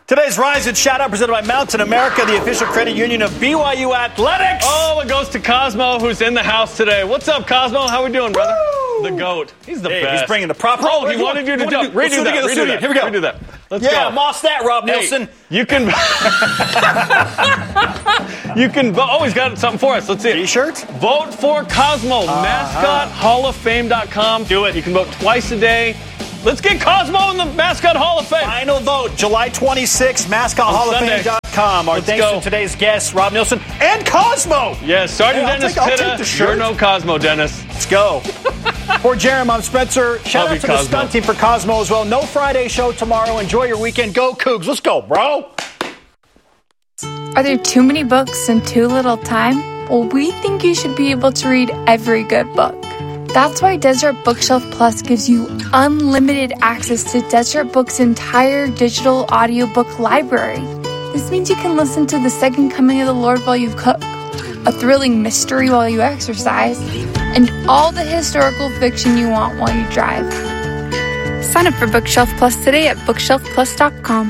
Today's Rise and Shout Out presented by Mountain America, the official credit union of BYU Athletics. Oh, it goes to Cosmo, who's in the house today. What's up, Cosmo? How we doing, brother? Woo! The GOAT. He's the best. He's bringing the proper. Oh, he wanted you to do. Redo that. Here we go. Redo that. Let's go. Yeah, moss that, Rob Nielsen. You can. You can. Oh, he's got something for us. Let's see it. T-shirts? Vote for Cosmo. MascotHallOfFame.com. Do it. You can vote twice a day. Let's get Cosmo in the Mascot Hall of Fame. Final vote, July 26th, MascotHallOfFame.com. Our thanks to today's guests, Rob Nielsen and Cosmo. Yes, Sergeant Dennis Pitta. You're no Cosmo, Dennis. Let's go. For Jerem, I'm Spencer. Shout out to the stunt team for Cosmo as well. No Friday show tomorrow. Enjoy your weekend. Go Cougs. Let's go, bro. Are there too many books and too little time? Well, we think you should be able to read every good book. That's why Deseret Bookshelf Plus gives you unlimited access to Deseret Books' entire digital audiobook library. This means you can listen to The Second Coming of the Lord while you cook, a thrilling mystery while you exercise, and all the historical fiction you want while you drive. Sign up for Bookshelf Plus today at bookshelfplus.com.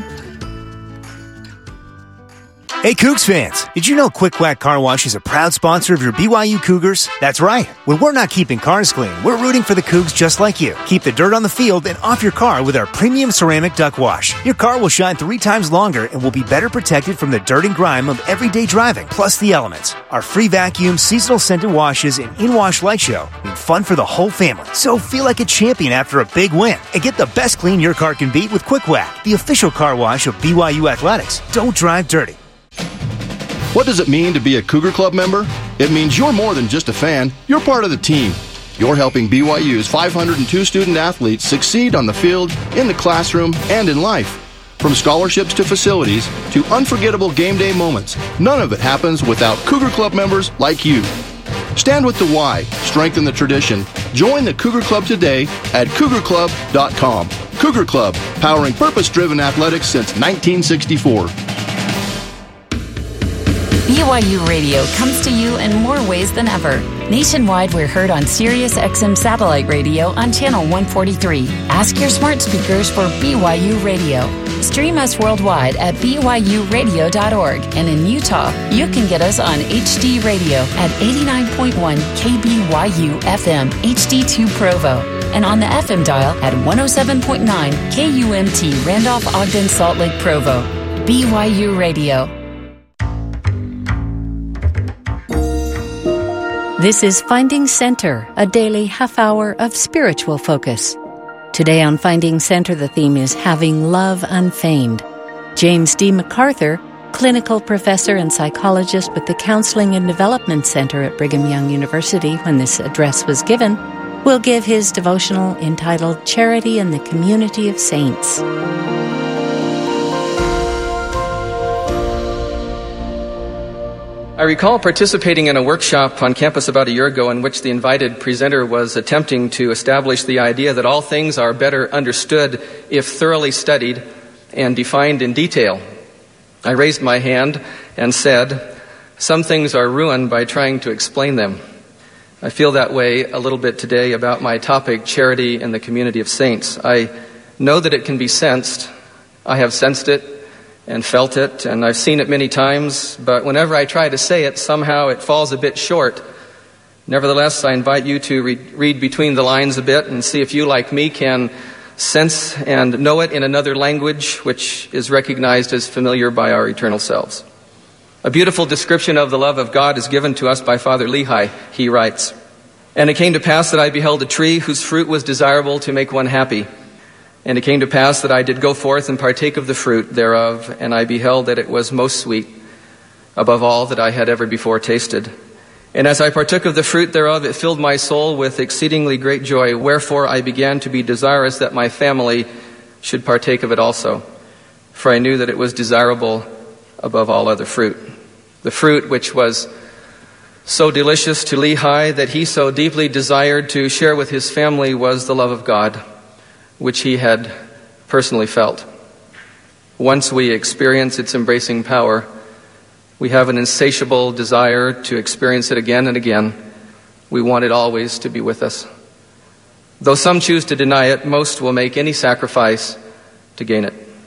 Hey Cougs fans, did you know Quick Whack Car Wash is a proud sponsor of your BYU Cougars? That's right. When we're not keeping cars clean, we're rooting for the Cougs just like you. Keep the dirt on the field and off your car with our premium ceramic duck wash. Your car will shine 3 times longer and will be better protected from the dirt and grime of everyday driving, plus the elements. Our free vacuum, seasonal scented washes, and in-wash light show mean fun for the whole family. So feel like a champion after a big win and get the best clean your car can beat with Quick Whack, the official car wash of BYU Athletics. Don't drive dirty. What does it mean to be a Cougar Club member? It means you're more than just a fan. You're part of the team. You're helping BYU's 502 student athletes succeed on the field, in the classroom, and in life. From scholarships to facilities to unforgettable game day moments, none of it happens without Cougar Club members like you. Stand with the Y, strengthen the tradition. Join the Cougar Club today at cougarclub.com. Cougar Club, powering purpose-driven athletics since 1964. BYU Radio comes to you in more ways than ever. Nationwide, we're heard on Sirius XM Satellite Radio on Channel 143. Ask your smart speakers for BYU Radio. Stream us worldwide at BYURadio.org. And in Utah, you can get us on HD Radio at 89.1 KBYU FM HD2 Provo. And on the FM dial at 107.9 KUMT Randolph Ogden Salt Lake Provo. BYU Radio. This is Finding Center, a daily half-hour of spiritual focus. Today on Finding Center, the theme is Having Love Unfeigned. James D. MacArthur, clinical professor and psychologist with the Counseling and Development Center at Brigham Young University when this address was given, will give his devotional entitled Charity in the Community of Saints. I recall participating in a workshop on campus about a year ago in which the invited presenter was attempting to establish the idea that all things are better understood if thoroughly studied and defined in detail. I raised my hand and said, "Some things are ruined by trying to explain them." I feel that way a little bit today about my topic, charity in the community of saints. I know that it can be sensed. I have sensed it and felt it, and I've seen it many times, but whenever I try to say it, somehow it falls a bit short. Nevertheless, I invite you to read between the lines a bit and see if you, like me, can sense and know it in another language which is recognized as familiar by our eternal selves. A beautiful description of the love of God is given to us by Father Lehi. He writes, "And it came to pass that I beheld a tree whose fruit was desirable to make one happy. And it came to pass that I did go forth and partake of the fruit thereof, and I beheld that it was most sweet, above all that I had ever before tasted. And as I partook of the fruit thereof, it filled my soul with exceedingly great joy, wherefore I began to be desirous that my family should partake of it also. For I knew that it was desirable above all other fruit." The fruit which was so delicious to Lehi that he so deeply desired to share with his family was the love of God, which he had personally felt. Once we experience its embracing power, we have an insatiable desire to experience it again and again. We want it always to be with us. Though some choose to deny it, most will make any sacrifice to gain it.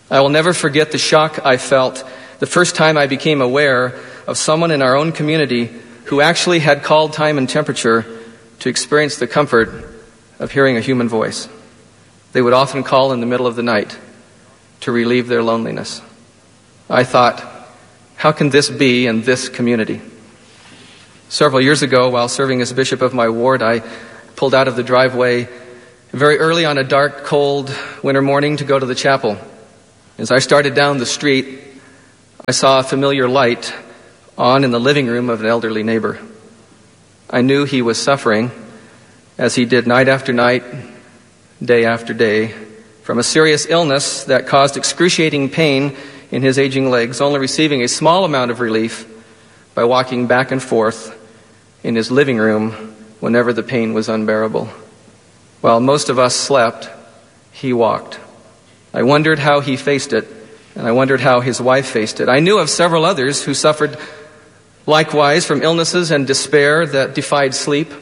I will never forget the shock I felt the first time I became aware of someone in our own community who actually had called time and temperature to experience the comfort of hearing a human voice. They would often call in the middle of the night to relieve their loneliness. I thought, how can this be in this community? Several years ago, while serving as bishop of my ward, I pulled out of the driveway very early on a dark, cold winter morning to go to the chapel. As I started down the street, I saw a familiar light on in the living room of an elderly neighbor. I knew he was suffering, as he did night after night, day after day, from a serious illness that caused excruciating pain in his aging legs, only receiving a small amount of relief by walking back and forth in his living room whenever the pain was unbearable. While most of us slept, he walked. I wondered how he faced it, and I wondered how his wife faced it. I knew of several others who suffered likewise from illnesses and despair that defied sleep.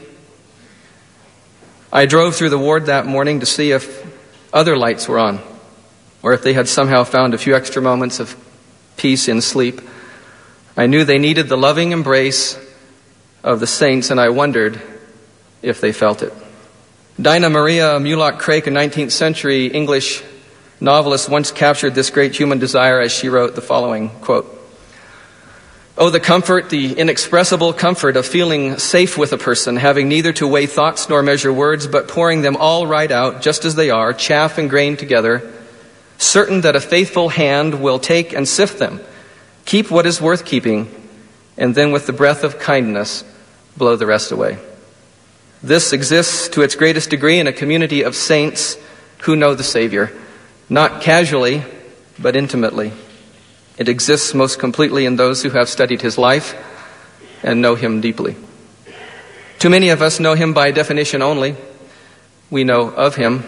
I drove through the ward that morning to see if other lights were on, or if they had somehow found a few extra moments of peace in sleep. I knew they needed the loving embrace of the saints, and I wondered if they felt it. Dinah Maria Mulock-Craik, a 19th century English novelist, once captured this great human desire as she wrote the following, quote, "Oh, the comfort, the inexpressible comfort of feeling safe with a person, having neither to weigh thoughts nor measure words, but pouring them all right out, just as they are, chaff and grain together, certain that a faithful hand will take and sift them, keep what is worth keeping, and then with the breath of kindness blow the rest away." This exists to its greatest degree in a community of saints who know the Savior, not casually, but intimately. It exists most completely in those who have studied his life and know him deeply. Too many of us know him by definition only. We know of him,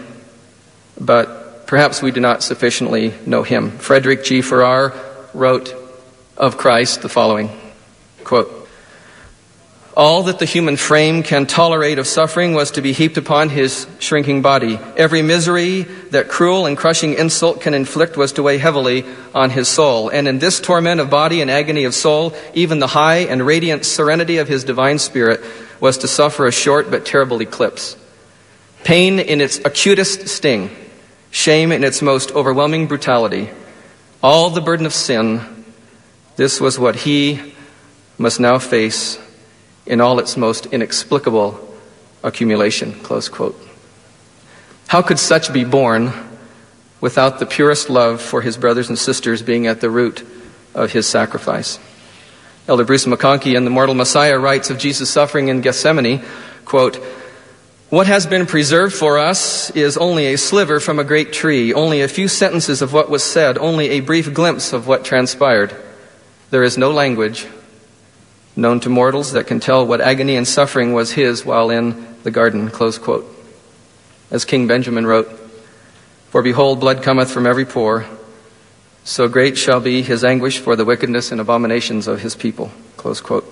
but perhaps we do not sufficiently know him. Frederick G. Farrar wrote of Christ the following, quote, "All that the human frame can tolerate of suffering was to be heaped upon his shrinking body. Every misery that cruel and crushing insult can inflict was to weigh heavily on his soul. And in this torment of body and agony of soul, even the high and radiant serenity of his divine spirit was to suffer a short but terrible eclipse. Pain in its acutest sting, shame in its most overwhelming brutality, all the burden of sin, this was what he must now face in all its most inexplicable accumulation," close quote. How could such be born without the purest love for his brothers and sisters being at the root of his sacrifice? Elder Bruce McConkie in The Mortal Messiah writes of Jesus' suffering in Gethsemane, quote, "What has been preserved for us is only a sliver from a great tree, only a few sentences of what was said, only a brief glimpse of what transpired. There is no language known to mortals that can tell what agony and suffering was his while in the garden," close quote. As King Benjamin wrote, "For behold, blood cometh from every pore, so great shall be his anguish for the wickedness and abominations of his people," close quote.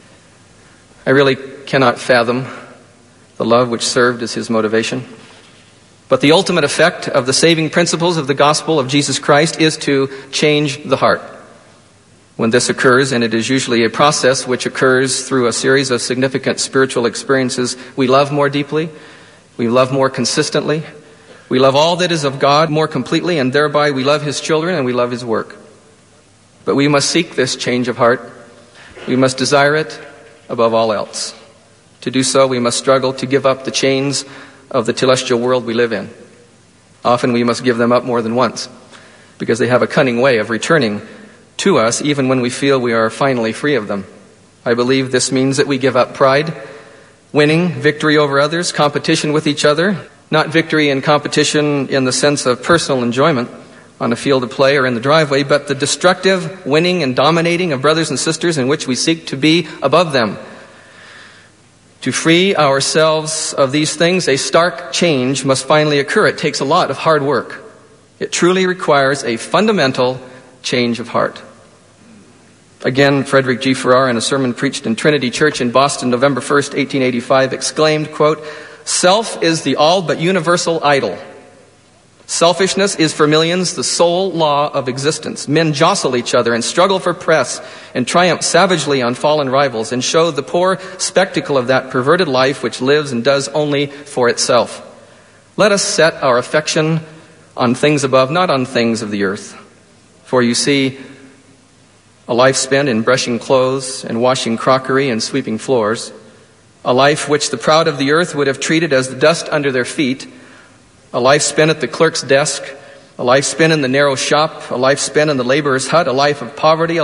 I really cannot fathom the love which served as his motivation. But the ultimate effect of the saving principles of the gospel of Jesus Christ is to change the heart. When this occurs, and it is usually a process which occurs through a series of significant spiritual experiences, we love more deeply, we love more consistently, we love all that is of God more completely, and thereby we love his children and we love his work. But we must seek this change of heart. We must desire it above all else. To do so, we must struggle to give up the chains of the celestial world we live in. Often we must give them up more than once, because they have a cunning way of returning to us even when we feel we are finally free of them. I believe this means that we give up pride, winning, victory over others, competition with each other, not victory and competition in the sense of personal enjoyment on a field of play or in the driveway, but the destructive winning and dominating of brothers and sisters in which we seek to be above them. To free ourselves of these things, a stark change must finally occur. It takes a lot of hard work. It truly requires a fundamental change of heart. Again, Frederick G. Farrar, in a sermon preached in Trinity Church in Boston, November 1st, 1885, exclaimed, quote, "Self is the all but universal idol. Selfishness is for millions the sole law of existence. Men jostle each other and struggle for press and triumph savagely on fallen rivals and show the poor spectacle of that perverted life which lives and does only for itself. Let us set our affection on things above, not on things of the earth. For you see, a life spent in brushing clothes and washing crockery and sweeping floors, a life which the proud of the earth would have treated as the dust under their feet, a life spent at the clerk's desk, a life spent in the narrow shop, a life spent in the laborer's hut, a life of poverty,